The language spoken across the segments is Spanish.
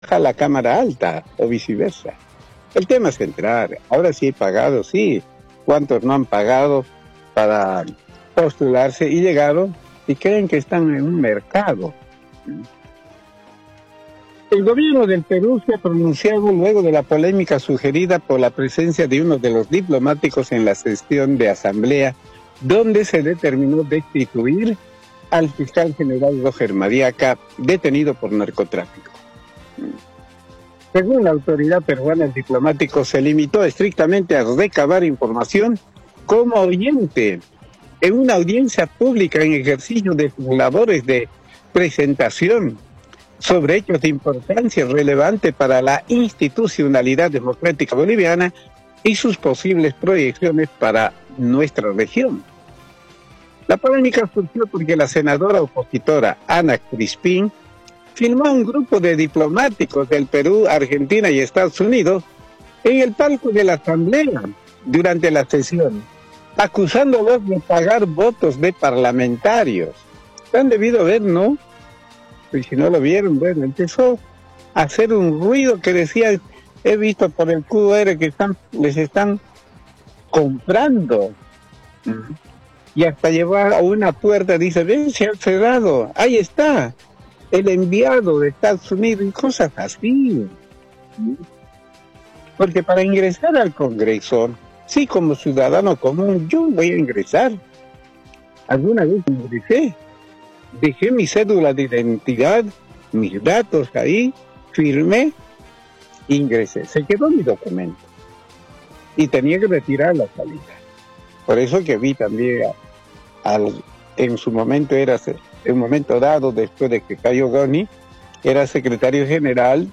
a la Cámara Alta o viceversa. El tema es entrar. Ahora sí he pagado, sí. ¿Cuántos no han pagado para postularse y llegaron y creen que están en un mercado? El gobierno del Perú se ha pronunciado luego de la polémica sugerida por la presencia de uno de los diplomáticos en la sesión de asamblea, donde se determinó destituir al fiscal general Roger Mariaca, detenido por narcotráfico. Según la autoridad peruana, el diplomático se limitó estrictamente a recabar información como oyente en una audiencia pública en ejercicio de sus labores de presentación sobre hechos de importancia relevante para la institucionalidad democrática boliviana y sus posibles proyecciones para nuestra región. La polémica surgió porque la senadora opositora Ana Crispín firmó a un grupo de diplomáticos del Perú, Argentina y Estados Unidos en el palco de la Asamblea durante la sesión, acusándolos de pagar votos de parlamentarios. ¿Lo han debido ver, no? Y si no lo vieron, bueno, empezó a hacer un ruido que decía, he visto por el QR que les están comprando. Y hasta llevar a una puerta, dice, ven, se ha cerrado, ahí está, el enviado de Estados Unidos y cosas así. Porque para ingresar al Congreso, sí, como ciudadano común, yo voy a ingresar. Alguna vez ingresé, dejé mi cédula de identidad, mis datos ahí, firmé, ingresé. Se quedó mi documento y tenía que retirar la salida. Por eso que vi también en su momento, en un momento dado, después de que cayó Goni, era secretario general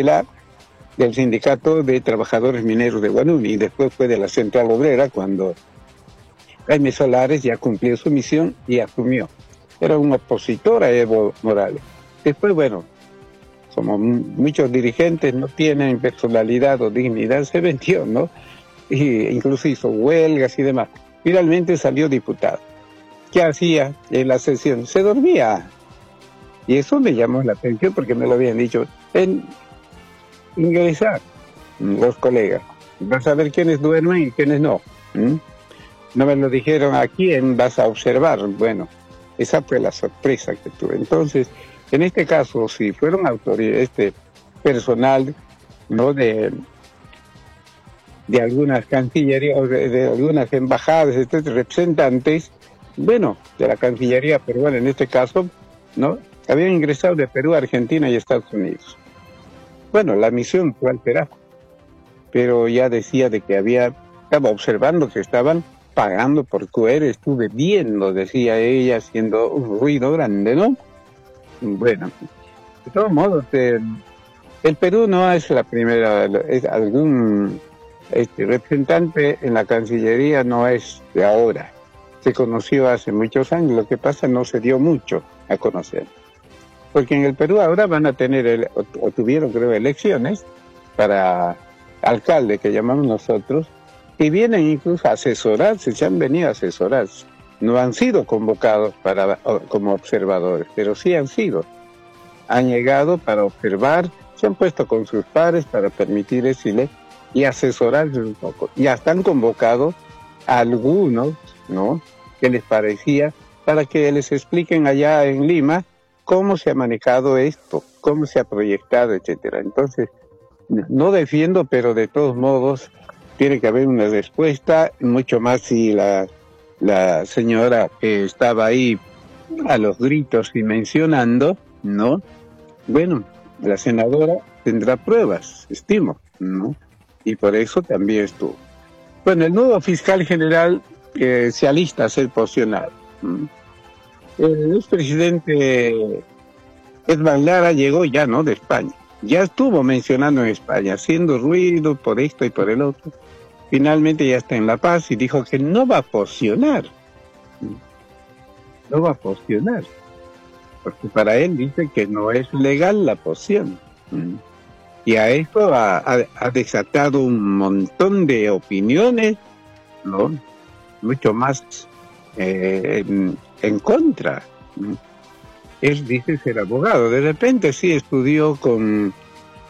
del Sindicato de Trabajadores Mineros de Guanuni, y después fue de la Central Obrera cuando Jaime Solares ya cumplió su misión y asumió. Era un opositor a Evo Morales. Después, bueno, como muchos dirigentes no tienen personalidad o dignidad, se vendió, ¿no? Y incluso hizo huelgas y demás. Finalmente salió diputado. ¿Qué hacía en la sesión? Se dormía. Y eso me llamó la atención porque me lo habían dicho. Ingresar los colegas. Vas a ver quiénes duermen y quiénes no. No me lo dijeron a quién vas a observar. Bueno, esa fue la sorpresa que tuve. Entonces, en este caso, si fueron personal, ¿no?, de algunas cancillerías, o de algunas embajadas, representantes, bueno, de la Cancillería peruana en este caso, ¿no?, habían ingresado de Perú, Argentina y Estados Unidos. Bueno, la misión fue alterada, pero ya decía de que estaba observando que estaban pagando por QR, estuve viendo, decía ella, haciendo un ruido grande, ¿no? Bueno, de todos modos, el Perú no es la primera, es algún representante en la Cancillería no es de ahora, se conoció hace muchos años, lo que pasa no se dio mucho a conocer, porque en el Perú ahora van a tener, o tuvieron creo elecciones para alcalde que llamamos nosotros, y vienen incluso a asesorarse, se han venido a asesorarse, no han sido convocados como observadores, pero sí han llegado para observar, se han puesto con sus pares para permitir decirle y asesorarse un poco. Ya están convocados a algunos, ¿no?, que les parecía, para que les expliquen allá en Lima cómo se ha manejado esto, cómo se ha proyectado, etcétera. Entonces, no defiendo, pero de todos modos tiene que haber una respuesta, mucho más si la señora que estaba ahí a los gritos y mencionando, ¿no? Bueno, la senadora tendrá pruebas, estimo, ¿no? Y por eso también estuvo. Bueno, el nuevo fiscal general se alista a ser posesionado. El expresidente Edman Lara llegó ya, ¿no?, de España. Ya estuvo mencionando en España, haciendo ruido por esto y por el otro. Finalmente ya está en La Paz y dijo que no va a posesionar. No va a posesionar. Porque para él dice que no es legal la posesión. Y a esto ha desatado un montón de opiniones, ¿no?, mucho más en contra. Él dice ser abogado. De repente sí estudió con